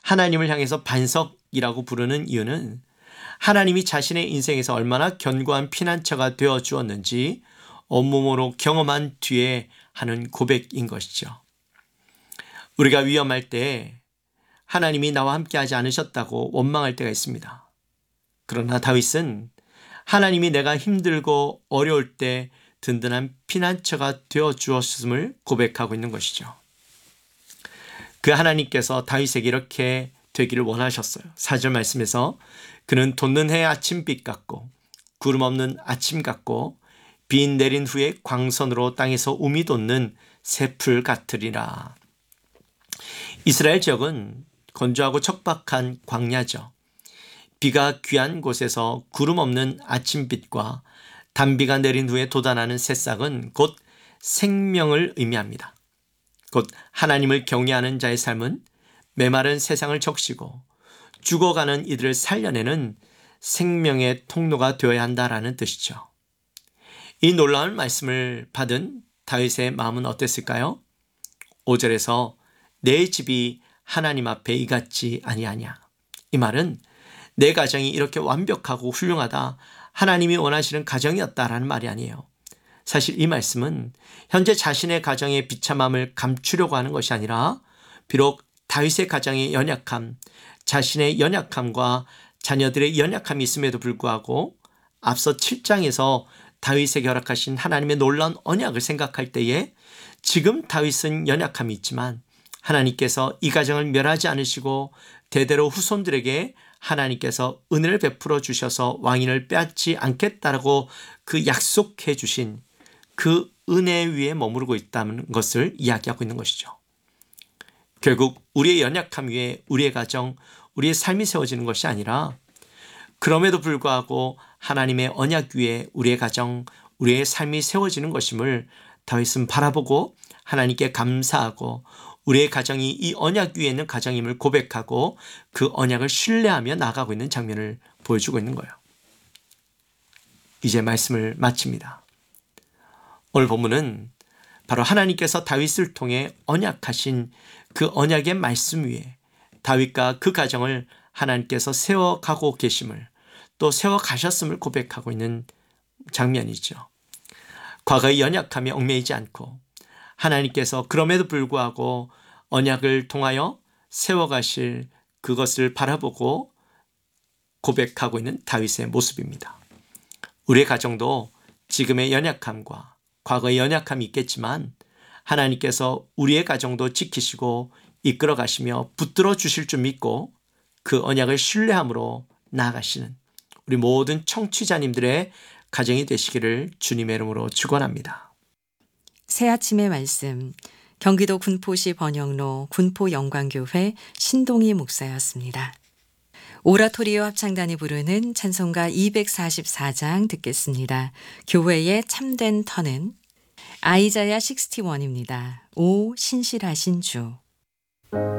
하나님을 향해서 반석이라고 부르는 이유는 하나님이 자신의 인생에서 얼마나 견고한 피난처가 되어 주었는지 온몸으로 경험한 뒤에 하는 고백인 것이죠. 우리가 위험할 때 하나님이 나와 함께하지 않으셨다고 원망할 때가 있습니다. 그러나 다윗은 하나님이 내가 힘들고 어려울 때 든든한 피난처가 되어 주었음을 고백하고 있는 것이죠. 그 하나님께서 다윗에게 이렇게 되기를 원하셨어요. 4절 말씀에서 그는 돋는 해의 아침빛 같고 구름 없는 아침 같고 비 내린 후에 광선으로 땅에서 우미 돋는 새풀 같으리라. 이스라엘 지역은 건조하고 척박한 광야죠. 비가 귀한 곳에서 구름 없는 아침빛과 단비가 내린 후에 돋아나는 새싹은 곧 생명을 의미합니다. 곧 하나님을 경외하는 자의 삶은 메마른 세상을 적시고 죽어가는 이들을 살려내는 생명의 통로가 되어야 한다라는 뜻이죠. 이 놀라운 말씀을 받은 다윗의 마음은 어땠을까요? 5절에서 내 집이 하나님 앞에 이같지 아니하냐. 이 말은 내 가정이 이렇게 완벽하고 훌륭하다, 하나님이 원하시는 가정이었다라는 말이 아니에요. 사실 이 말씀은 현재 자신의 가정의 비참함을 감추려고 하는 것이 아니라 비록 다윗의 가정의 연약함, 자신의 연약함과 자녀들의 연약함이 있음에도 불구하고 앞서 7장에서 다윗에게 허락하신 하나님의 놀라운 언약을 생각할 때에 지금 다윗은 연약함이 있지만 하나님께서 이 가정을 멸하지 않으시고 대대로 후손들에게 하나님께서 은혜를 베풀어 주셔서 왕위를 빼앗지 않겠다라고 그 약속해 주신 그 은혜 위에 머무르고 있다는 것을 이야기하고 있는 것이죠. 결국 우리의 연약함 위에 우리의 가정, 우리의 삶이 세워지는 것이 아니라 그럼에도 불구하고 하나님의 언약 위에 우리의 가정, 우리의 삶이 세워지는 것임을 다윗은 바라보고 하나님께 감사하고 우리의 가정이 이 언약 위에 있는 가정임을 고백하고 그 언약을 신뢰하며 나아가고 있는 장면을 보여주고 있는 거예요. 이제 말씀을 마칩니다. 오늘 본문은 바로 하나님께서 다윗을 통해 언약하신 그 언약의 말씀 위에 다윗과 그 가정을 하나님께서 세워가고 계심을, 또 세워가셨음을 고백하고 있는 장면이죠. 과거의 연약함에 얽매이지 않고 하나님께서 그럼에도 불구하고 언약을 통하여 세워가실 그것을 바라보고 고백하고 있는 다윗의 모습입니다. 우리의 가정도 지금의 연약함과 과거의 연약함이 있겠지만 하나님께서 우리의 가정도 지키시고 이끌어 가시며 붙들어 주실 줄 믿고 그 언약을 신뢰함으로 나아가시는 우리 모든 청취자님들의 가정이 되시기를 주님의 이름으로 축원합니다. 새 아침의 말씀, 경기도 군포시 번영로 군포영광교회 신동희 목사였습니다. 오라토리오 합창단이 부르는 찬송가 244장 듣겠습니다. 교회의 참된 터는 아이자야 61입니다. 오 신실하신 주.